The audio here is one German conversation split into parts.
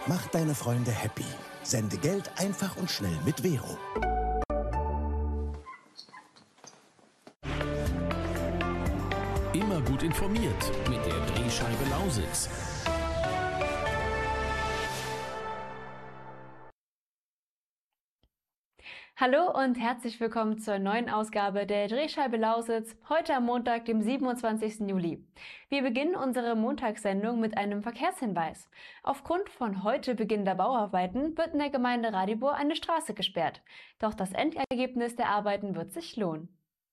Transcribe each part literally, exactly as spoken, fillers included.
Mach deine Freunde happy. Sende Geld einfach und schnell mit Vero. Immer gut informiert mit der Drehscheibe Lausitz. Hallo und herzlich willkommen zur neuen Ausgabe der Drehscheibe Lausitz, heute am Montag, dem siebenundzwanzigsten Juli. Wir beginnen unsere Montagssendung mit einem Verkehrshinweis. Aufgrund von heute beginnender Bauarbeiten wird in der Gemeinde Radibor eine Straße gesperrt. Doch das Endergebnis der Arbeiten wird sich lohnen.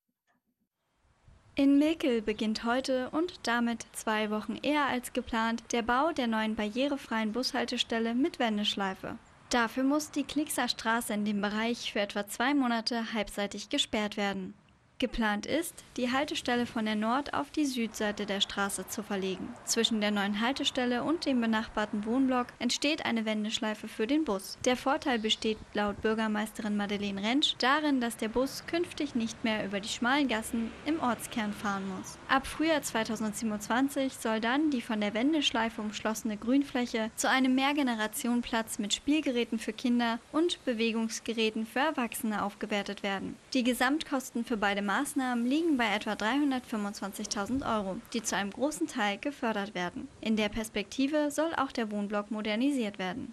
In Milkel beginnt heute und damit zwei Wochen eher als geplant der Bau der neuen barrierefreien Bushaltestelle mit Wendeschleife. Dafür muss die Klickser Straße in dem Bereich für etwa zwei Monate halbseitig gesperrt werden. Geplant ist, die Haltestelle von der Nord- auf die Südseite der Straße zu verlegen. Zwischen der neuen Haltestelle und dem benachbarten Wohnblock entsteht eine Wendeschleife für den Bus. Der Vorteil besteht laut Bürgermeisterin Madeleine Rentsch darin, dass der Bus künftig nicht mehr über die schmalen Gassen im Ortskern fahren muss. Ab Frühjahr zweitausendsiebenundzwanzig soll dann die von der Wendeschleife umschlossene Grünfläche zu einem Mehrgenerationenplatz mit Spielgeräten für Kinder und Bewegungsgeräten für Erwachsene aufgewertet werden. Die Gesamtkosten für beide Maßnahmen liegen bei etwa dreihundertfünfundzwanzigtausend Euro, die zu einem großen Teil gefördert werden. In der Perspektive soll auch der Wohnblock modernisiert werden.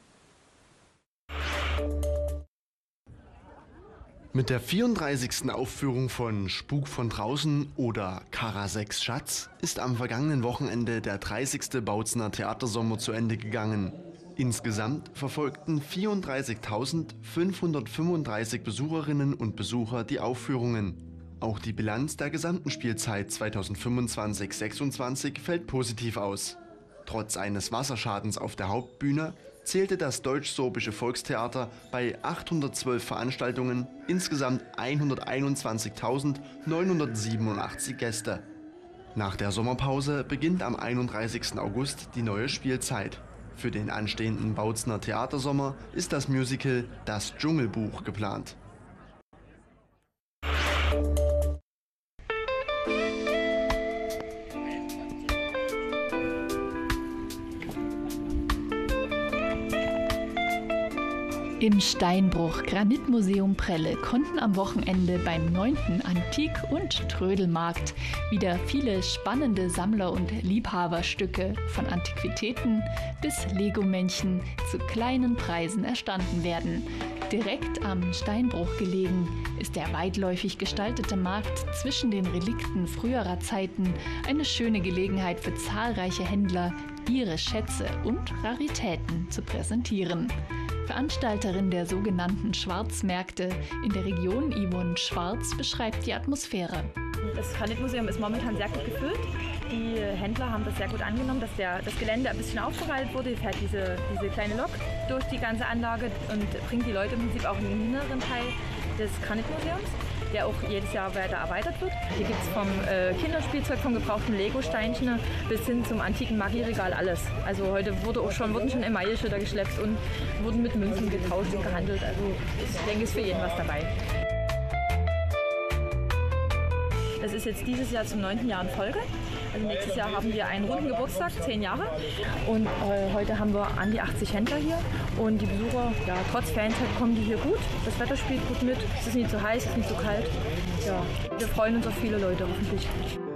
Mit der vierunddreißigsten Aufführung von Spuk von draußen oder Kara sechs Schatz ist am vergangenen Wochenende der dreißigste Bautzener Theatersommer zu Ende gegangen. Insgesamt verfolgten vierunddreißigtausendfünfhundertfünfunddreißig Besucherinnen und Besucher die Aufführungen. Auch die Bilanz der gesamten Spielzeit zweitausendfünfundzwanzig sechsundzwanzig fällt positiv aus. Trotz eines Wasserschadens auf der Hauptbühne zählte das Deutsch-Sorbische Volkstheater bei achthundertzwölf Veranstaltungen insgesamt hunderteinundzwanzigtausendneunhundertsiebenundachtzig Gäste. Nach der Sommerpause beginnt am einunddreißigsten August die neue Spielzeit. Für den anstehenden Bautzener Theatersommer ist das Musical Das Dschungelbuch geplant. Im Steinbruch Granitmuseum Prelle konnten am Wochenende beim neunten Antik- und Trödelmarkt wieder viele spannende Sammler- und Liebhaberstücke von Antiquitäten bis Lego-Männchen zu kleinen Preisen erstanden werden. Direkt am Steinbruch gelegen ist der weitläufig gestaltete Markt zwischen den Relikten früherer Zeiten eine schöne Gelegenheit für zahlreiche Händler, ihre Schätze und Raritäten zu präsentieren. Veranstalterin der sogenannten Schwarzmärkte in der Region, Yvonne Schwarz, beschreibt die Atmosphäre. Das Granitmuseum ist momentan sehr gut gefüllt. Die Händler haben das sehr gut angenommen, dass der, das Gelände ein bisschen aufbereitet wurde. Hier fährt diese, diese kleine Lok durch die ganze Anlage und bringt die Leute im Prinzip auch in den inneren Teil des Granitmuseums, der auch jedes Jahr weiter erweitert wird. Hier gibt es vom äh, Kinderspielzeug, vom gebrauchten Lego-Steinchen bis hin zum antiken Magieregal alles. Also heute wurde auch schon, wurden schon Emailleschilder geschleppt und wurden mit Münzen getauscht und gehandelt. Also ich denke, es ist für jeden was dabei. Das ist jetzt dieses Jahr zum neunten Jahr in Folge. Also nächstes Jahr haben wir einen runden Geburtstag, zehn Jahre. Und äh, heute haben wir an die achtzig Händler hier. Und die Besucher, ja, trotz Ferienzeit kommen die hier gut. Das Wetter spielt gut mit. Es ist nicht zu heiß, es ist nicht zu kalt. Ja, wir freuen uns auf viele Leute hoffentlich.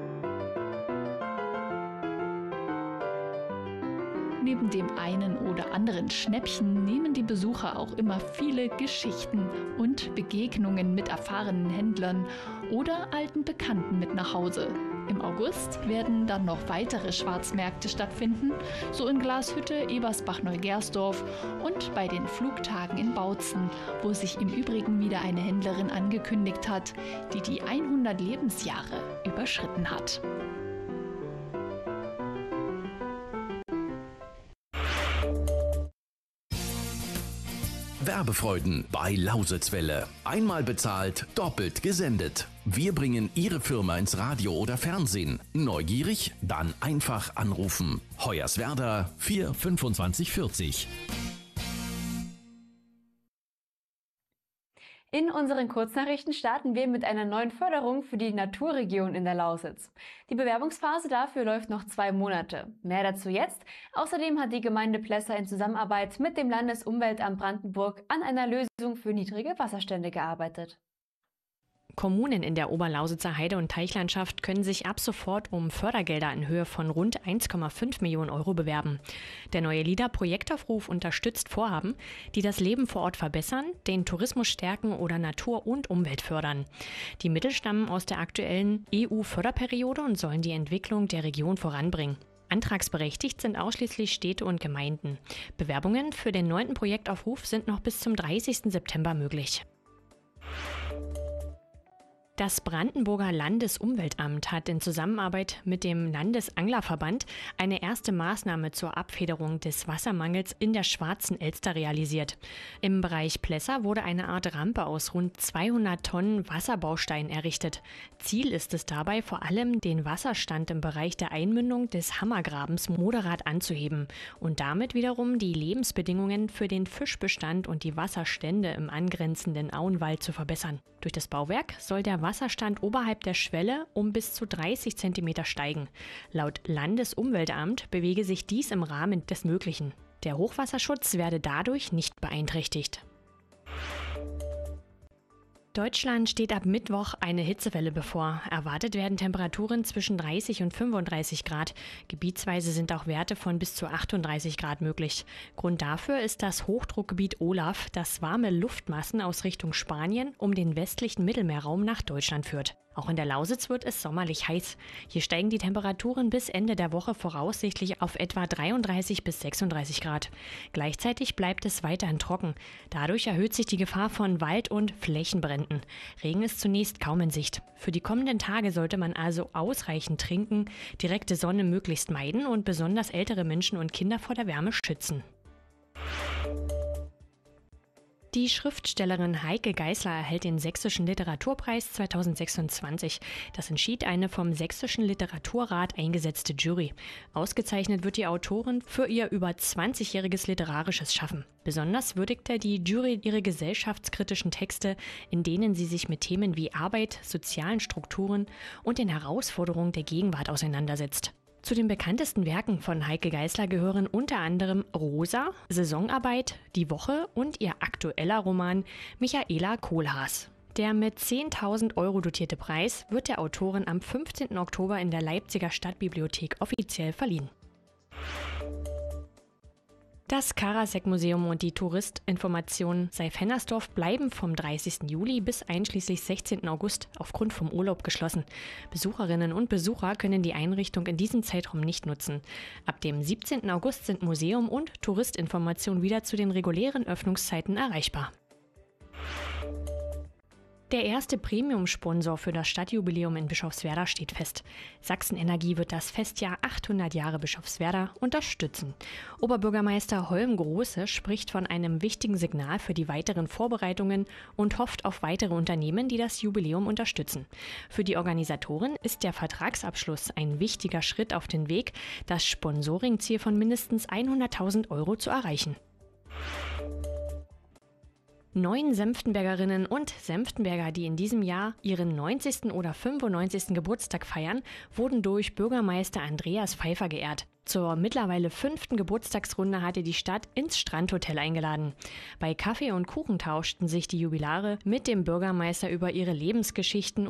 Neben dem einen oder anderen Schnäppchen nehmen die Besucher auch immer viele Geschichten und Begegnungen mit erfahrenen Händlern oder alten Bekannten mit nach Hause. Im August werden dann noch weitere Schwarzmärkte stattfinden, so in Glashütte, Ebersbach-Neugersdorf und bei den Flugtagen in Bautzen, wo sich im Übrigen wieder eine Händlerin angekündigt hat, die die hundert Lebensjahre überschritten hat. Werbefreuden bei Lausitzwelle. Einmal bezahlt, doppelt gesendet. Wir bringen Ihre Firma ins Radio oder Fernsehen. Neugierig? Dann einfach anrufen. Hoyerswerda vier fünfundzwanzig vierzig. In unseren Kurznachrichten starten wir mit einer neuen Förderung für die Naturregion in der Lausitz. Die Bewerbungsphase dafür läuft noch zwei Monate. Mehr dazu jetzt. Außerdem hat die Gemeinde Plessa in Zusammenarbeit mit dem Landesumweltamt Brandenburg an einer Lösung für niedrige Wasserstände gearbeitet. Kommunen in der Oberlausitzer Heide- und Teichlandschaft können sich ab sofort um Fördergelder in Höhe von rund eins Komma fünf Millionen Euro bewerben. Der neue L I D A-Projektaufruf unterstützt Vorhaben, die das Leben vor Ort verbessern, den Tourismus stärken oder Natur und Umwelt fördern. Die Mittel stammen aus der aktuellen E U-Förderperiode und sollen die Entwicklung der Region voranbringen. Antragsberechtigt sind ausschließlich Städte und Gemeinden. Bewerbungen für den neunten Projektaufruf sind noch bis zum dreißigsten September möglich. Das Brandenburger Landesumweltamt hat in Zusammenarbeit mit dem Landesanglerverband eine erste Maßnahme zur Abfederung des Wassermangels in der Schwarzen Elster realisiert. Im Bereich Plessa wurde eine Art Rampe aus rund zweihundert Tonnen Wasserbaustein errichtet. Ziel ist es dabei vor allem, den Wasserstand im Bereich der Einmündung des Hammergrabens moderat anzuheben und damit wiederum die Lebensbedingungen für den Fischbestand und die Wasserstände im angrenzenden Auenwald zu verbessern. Durch das Bauwerk soll der Wasserstand oberhalb der Schwelle um bis zu dreißig Zentimeter steigen. Laut Landesumweltamt bewege sich dies im Rahmen des Möglichen. Der Hochwasserschutz werde dadurch nicht beeinträchtigt. Deutschland steht ab Mittwoch eine Hitzewelle bevor. Erwartet werden Temperaturen zwischen dreißig und fünfunddreißig Grad. Gebietsweise sind auch Werte von bis zu achtunddreißig Grad möglich. Grund dafür ist das Hochdruckgebiet Olaf, das warme Luftmassen aus Richtung Spanien um den westlichen Mittelmeerraum nach Deutschland führt. Auch in der Lausitz wird es sommerlich heiß. Hier steigen die Temperaturen bis Ende der Woche voraussichtlich auf etwa dreiunddreißig bis sechsunddreißig Grad. Gleichzeitig bleibt es weiterhin trocken. Dadurch erhöht sich die Gefahr von Wald- und Flächenbränden. Regen ist zunächst kaum in Sicht. Für die kommenden Tage sollte man also ausreichend trinken, direkte Sonne möglichst meiden und besonders ältere Menschen und Kinder vor der Wärme schützen. Die Schriftstellerin Heike Geisler erhält den Sächsischen Literaturpreis zweitausendsechsundzwanzig. Das entschied eine vom Sächsischen Literaturrat eingesetzte Jury. Ausgezeichnet wird die Autorin für ihr über zwanzigjähriges literarisches Schaffen. Besonders würdigte die Jury ihre gesellschaftskritischen Texte, in denen sie sich mit Themen wie Arbeit, sozialen Strukturen und den Herausforderungen der Gegenwart auseinandersetzt. Zu den bekanntesten Werken von Heike Geisler gehören unter anderem Rosa, Saisonarbeit, Die Woche und ihr aktueller Roman Michaela Kohlhaas. Der mit zehntausend Euro dotierte Preis wird der Autorin am fünfzehnten Oktober in der Leipziger Stadtbibliothek offiziell verliehen. Das Karasek-Museum und die Touristinformation Seif-Hennersdorf bleiben vom dreißigsten Juli bis einschließlich sechzehnten August aufgrund vom Urlaub geschlossen. Besucherinnen und Besucher können die Einrichtung in diesem Zeitraum nicht nutzen. Ab dem siebzehnten August sind Museum und Touristinformation wieder zu den regulären Öffnungszeiten erreichbar. Der erste Premium-Sponsor für das Stadtjubiläum in Bischofswerda steht fest. Sachsen-Energie wird das Festjahr achthundert Jahre Bischofswerda unterstützen. Oberbürgermeister Holm Große spricht von einem wichtigen Signal für die weiteren Vorbereitungen und hofft auf weitere Unternehmen, die das Jubiläum unterstützen. Für die Organisatoren ist der Vertragsabschluss ein wichtiger Schritt auf den Weg, das Sponsoringziel von mindestens hunderttausend Euro zu erreichen. Neun Senftenbergerinnen und Senftenberger, die in diesem Jahr ihren neunzigsten oder fünfundneunzigsten Geburtstag feiern, wurden durch Bürgermeister Andreas Pfeiffer geehrt. Zur mittlerweile fünften Geburtstagsrunde hatte die Stadt ins Strandhotel eingeladen. Bei Kaffee und Kuchen tauschten sich die Jubilare mit dem Bürgermeister über ihre Lebensgeschichten